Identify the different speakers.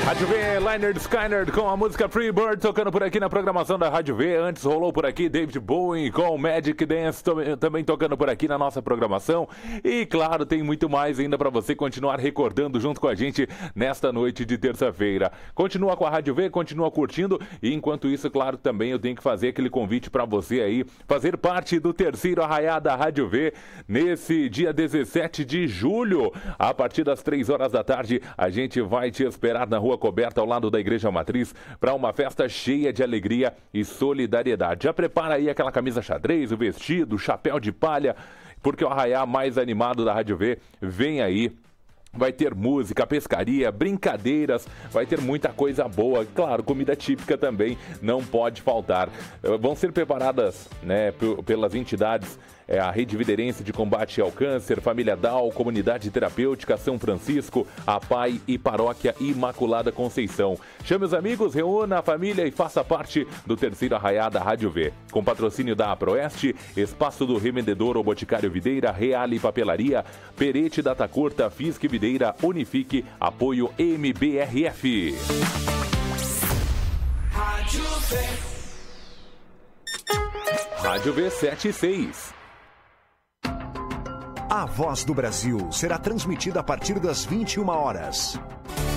Speaker 1: Rádio V, Lynyrd Skynyrd com a música Free Bird tocando por aqui na programação da Rádio V. Antes rolou por aqui David Bowie com Magic Dance também tocando por aqui na nossa programação. E claro, tem muito mais ainda para você continuar recordando junto com a gente nesta noite de terça-feira. Continua com a Rádio V, continua curtindo e enquanto isso, claro, também eu tenho que fazer aquele convite para você aí fazer parte do terceiro Arraiá da Rádio V nesse dia 17 de julho. A partir das 3 horas da tarde, a gente vai te esperar na Rua Coberta, ao lado da Igreja Matriz, para uma festa cheia de alegria e solidariedade. Já prepara aí aquela camisa xadrez, o vestido, o chapéu de palha, porque o arraiá mais animado da Rádio V vem aí. Vai ter música, pescaria, brincadeiras, vai ter muita coisa boa. Claro, comida típica também não pode faltar. Vão ser preparadas, né, pelas entidades, a Rede Viderense de Combate ao Câncer, Família Down, Comunidade Terapêutica São Francisco, a PAI e Paróquia Imaculada Conceição. Chame os amigos, reúna a família e faça parte do terceiro Arraiá da Rádio V. Com patrocínio da Aproeste, Espaço do Revendedor ou Boticário Videira, Reale Papelaria, Perete Data Curta, Fisque Videira, Unifique, apoio MBRF.
Speaker 2: Rádio V.
Speaker 1: Rádio V 76.
Speaker 3: A Voz do Brasil será transmitida a partir das 21 horas.